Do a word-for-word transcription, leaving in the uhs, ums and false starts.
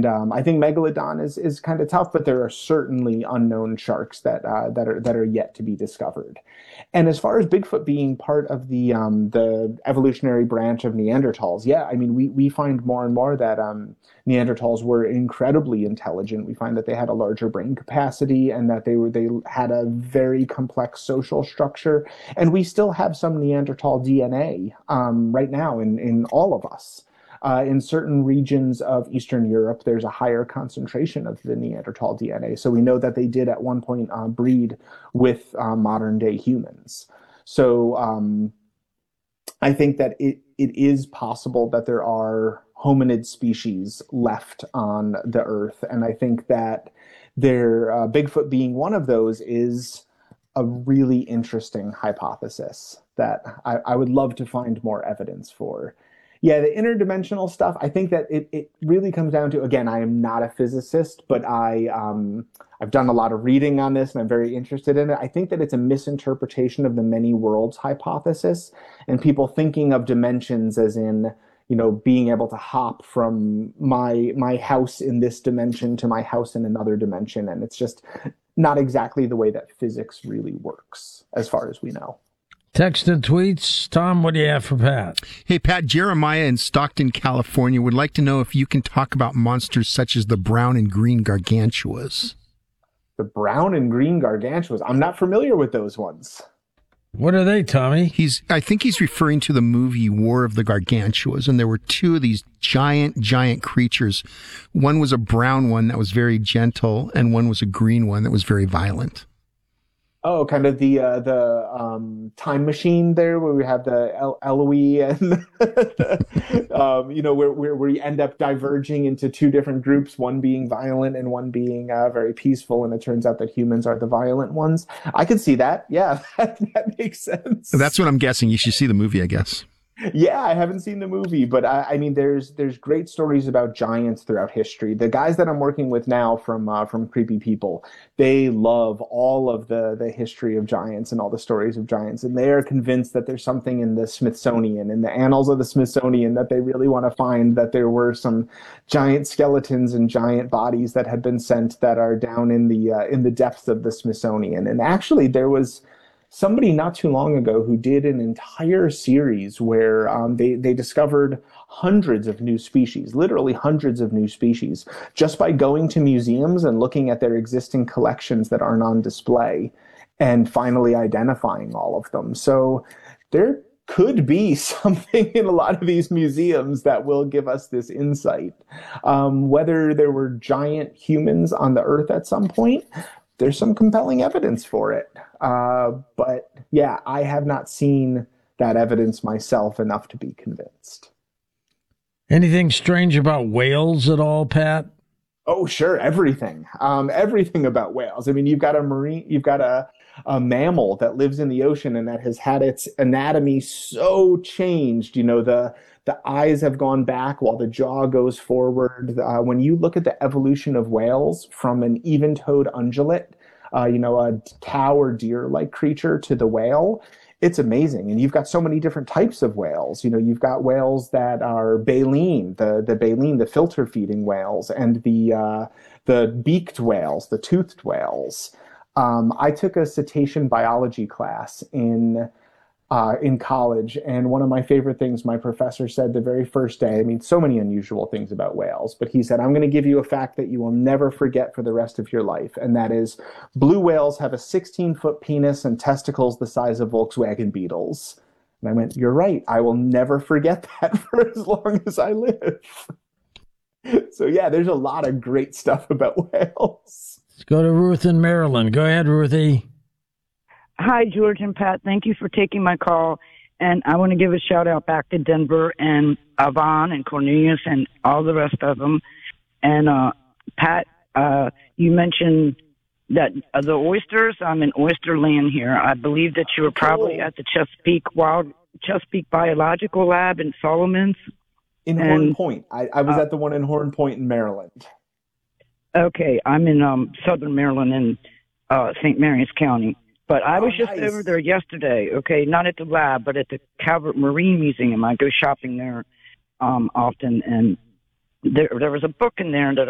And um, I think Megalodon is is kind of tough, but there are certainly unknown sharks that uh, that are that are yet to be discovered. And as far as Bigfoot being part of the um, the evolutionary branch of Neanderthals, yeah, I mean we we find more and more that um, Neanderthals were incredibly intelligent. We find that they had a larger brain capacity and that they were they had a very complex social structure. And we still have some Neanderthal D N A um, right now in in all of us. Uh, in certain regions of Eastern Europe, there's a higher concentration of the Neanderthal D N A. So we know that they did at one point uh, breed with uh, modern day humans. So um, I think that it, it is possible that there are hominid species left on the earth. And I think that there, uh, Bigfoot being one of those is a really interesting hypothesis that I, I would love to find more evidence for. Yeah, the interdimensional stuff, I think that it, it really comes down to, again, I am not a physicist, but I, um, I've done a lot of reading on this and I'm very interested in it. I think that it's a misinterpretation of the many worlds hypothesis and people thinking of dimensions as in, you know, being able to hop from my my house in this dimension to my house in another dimension. And it's just not exactly the way that physics really works, as far as we know. Text and tweets. Tom, what do you have for Pat? Hey, Pat, Jeremiah in Stockton, California would like to know if you can talk about monsters such as the brown and green gargantuas. The brown and green gargantuas. I'm not familiar with those ones. What are they, Tommy? He's, I think he's referring to the movie War of the Gargantuas, and there were two of these giant, giant creatures. One was a brown one that was very gentle, and one was a green one that was very violent. Oh, kind of the uh, the um, time machine there, where we have the El- Eloise and um, you know, where, where we end up diverging into two different groups, one being violent and one being uh, very peaceful, and it turns out that humans are the violent ones. I could see that. Yeah, that, that makes sense. That's what I'm guessing. You should see the movie, I guess. Yeah, I haven't seen the movie, but I, I mean, there's there's great stories about giants throughout history. The guys that I'm working with now from uh, from Creepy People, they love all of the the history of giants and all the stories of giants, and they are convinced that there's something in the Smithsonian, in the annals of the Smithsonian, that they really want to find that there were some giant skeletons and giant bodies that had been sent that are down in the uh, in the depths of the Smithsonian. And actually, there was somebody not too long ago who did an entire series where um, they, they discovered hundreds of new species, literally hundreds of new species, just by going to museums and looking at their existing collections that aren't on display and finally identifying all of them. So there could be something in a lot of these museums that will give us this insight. Um, whether there were giant humans on the earth at some point, there's some compelling evidence for it. Uh, but yeah, I have not seen that evidence myself enough to be convinced. Anything strange about whales at all, Pat? Oh, sure. Everything. Um, everything about whales. I mean, you've got a marine, you've got a, a mammal that lives in the ocean and that has had its anatomy so changed. You know, the, the eyes have gone back while the jaw goes forward. Uh, when you look at the evolution of whales from an even-toed ungulate, uh, you know, a cow or deer-like creature to the whale, it's amazing. And you've got so many different types of whales. You know, you've got whales that are baleen, the, the baleen, the filter-feeding whales, and the, uh, the beaked whales, the toothed whales. Um, I took a cetacean biology class in Uh, in college. And one of my favorite things my professor said the very first day, I mean, so many unusual things about whales, but he said, I'm going to give you a fact that you will never forget for the rest of your life. And that is blue whales have a sixteen foot penis and testicles the size of Volkswagen Beetles. And I went, you're right. I will never forget that for as long as I live. So yeah, there's a lot of great stuff about whales. Let's go to Ruth in Maryland. Go ahead, Ruthie. Hi, George and Pat. Thank you for taking my call. And I want to give a shout out back to Denver and Avon and Cornelius and all the rest of them. And uh, Pat, uh, you mentioned that uh, the oysters, I'm in oyster land here. I believe that you were probably Cool. at the Chesapeake Wild Chesapeake Biological Lab in Solomon's. In And, Horn Point. I, I was uh, at the one in Horn Point in Maryland. Okay, I'm in um, southern Maryland in uh, Saint Mary's County. But I was Oh, just nice. over there yesterday, okay, not at the lab, but at the Calvert Marine Museum. I go shopping there um, often, and there there was a book in there that